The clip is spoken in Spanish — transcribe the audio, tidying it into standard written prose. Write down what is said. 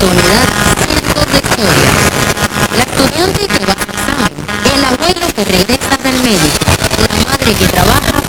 unidad cientos de historias. La estudiante que va al examen, el abuelo que regresa del médico, la madre que trabaja